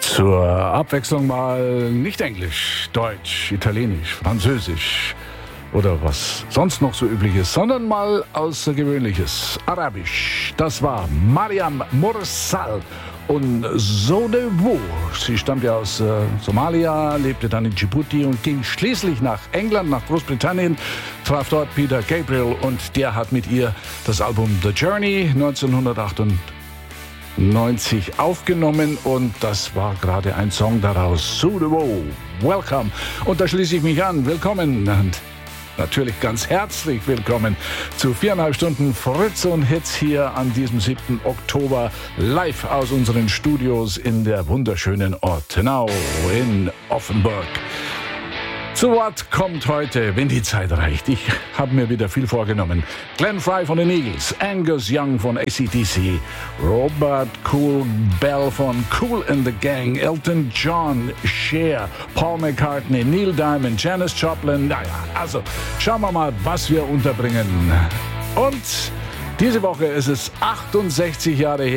Zur Abwechslung mal nicht Englisch, Deutsch, Italienisch, Französisch oder was sonst noch so üblich ist, sondern mal Außergewöhnliches, Arabisch. Das war Mariam Mursal und Sodewo. Sie stammt ja aus Somalia, lebte dann in Djibouti und ging schließlich nach England, nach Großbritannien, traf dort Peter Gabriel und der hat mit ihr das Album The Journey 1998 aufgenommen und das war gerade ein Song daraus, Sodewo, Welcome. Und da schließe ich mich an, willkommen und natürlich ganz herzlich willkommen zu 4,5 Stunden Fritz und Hits hier an diesem 7. Oktober live aus unseren Studios in der wunderschönen Ortenau in Offenburg. Zu Wort kommt heute, wenn die Zeit reicht. Ich habe mir wieder viel vorgenommen. Glenn Frey von den Eagles, Angus Young von AC/DC, Robert Cool Bell von Kool and the Gang, Elton John, Cher, Paul McCartney, Neil Diamond, Janis Joplin. Naja, also schauen wir mal, was wir unterbringen. Und diese Woche ist es 68 Jahre her.